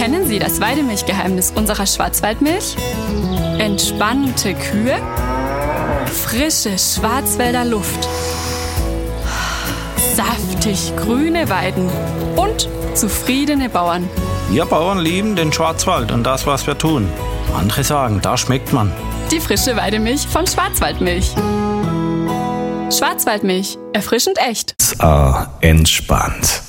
Kennen Sie das Weidemilchgeheimnis unserer Schwarzwaldmilch? Entspannte Kühe, frische Schwarzwälder Luft, saftig grüne Weiden und zufriedene Bauern. Wir Bauern lieben den Schwarzwald und das, was wir tun. Andere sagen, da schmeckt man. Die frische Weidemilch von Schwarzwaldmilch. Schwarzwaldmilch, erfrischend echt. Entspannt.